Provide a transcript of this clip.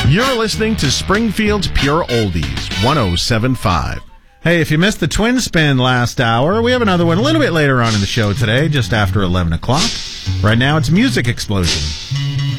You're listening to Springfield's Pure Oldies, 107.5. Hey, if you missed the Twin Spin last hour, we have another one a little bit later on in the show today, just after 11 o'clock. Right now, it's Music Explosion.